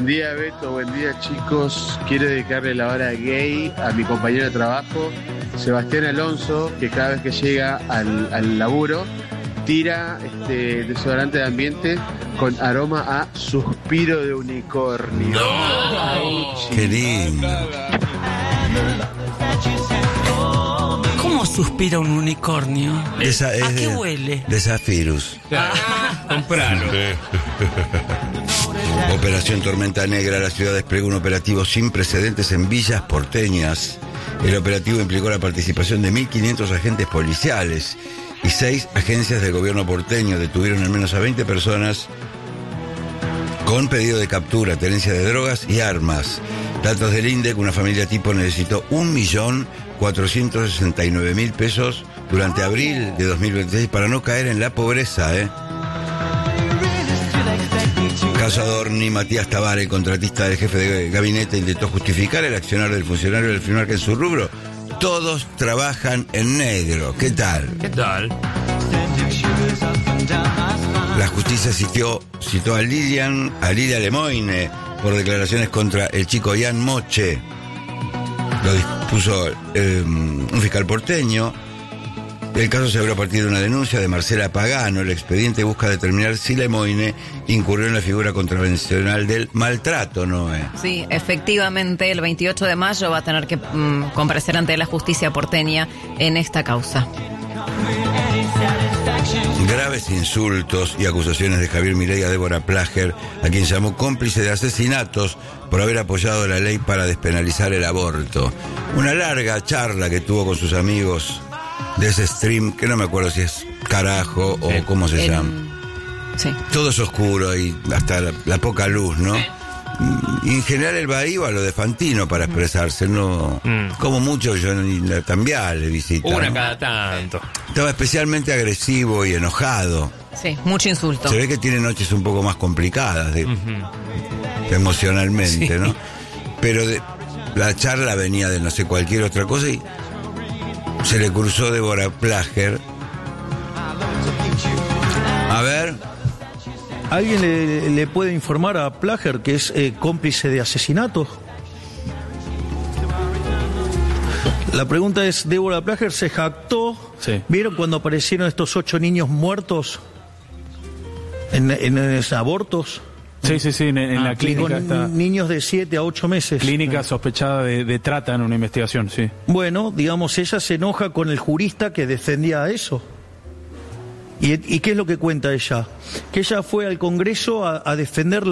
Buen día, Beto, buen día, chicos. Quiero dedicarle la hora gay a mi compañero de trabajo, Sebastián Alonso, que cada vez que llega al laburo tira desodorante de ambiente con aroma a suspiro de unicornio. ¡No! ¡Qué lindo! ¿Cómo suspira un unicornio? ¿A qué huele? De Zafirus. Compralo. Operación Tormenta Negra. La ciudad desplegó un operativo sin precedentes en villas porteñas. El operativo implicó la participación de 1.500 agentes policiales y 6 agencias del gobierno porteño. Detuvieron al menos a 20 personas con pedido de captura, tenencia de drogas y armas. Datos del INDEC, una familia tipo necesitó 1.469.000 pesos durante abril de 2026 para no caer en la pobreza, Caso Adorni. Matías Tabare, contratista del jefe de gabinete, intentó justificar el accionar del funcionario al afirmar que en su rubro todos trabajan en negro. ¿Qué tal? ¿Qué tal? La justicia citó a Lilia Lemoine por declaraciones contra el chico Ian Moche. Lo dispuso un fiscal porteño. El caso se abrió a partir de una denuncia de Marcela Pagano. El expediente busca determinar si Lemoine incurrió en la figura contravencional del maltrato, ¿no? Sí, efectivamente, el 28 de mayo va a tener que comparecer ante la justicia porteña en esta causa. Graves insultos y acusaciones de Javier Milei a Débora Plager, a quien llamó cómplice de asesinatos por haber apoyado la ley para despenalizar el aborto. Una larga charla que tuvo con sus amigos de ese stream, que no me acuerdo si es Carajo o cómo se llama. Sí. Todo es oscuro y hasta la poca luz, ¿no? Y en general él va iba a lo de Fantino para expresarse, no como mucho yo también le visito. Una ¿no? cada tanto. Estaba especialmente agresivo y enojado. Sí, mucho insulto. Se ve que tiene noches un poco más complicadas emocionalmente, sí. ¿No? Pero la charla venía de no sé cualquier otra cosa y se le cruzó Débora Plager. A ver. ¿Alguien le puede informar a Plager que es cómplice de asesinatos? La pregunta es, Débora Plager se jactó. Sí. ¿Vieron cuando aparecieron estos 8 niños muertos en abortos? Sí, en la clínica. Niños de 7 a 8 meses. Clínica sospechada de trata en una investigación, sí. Bueno, digamos, ella se enoja con el jurista que defendía eso. ¿Y qué es lo que cuenta ella? Que ella fue al Congreso a defender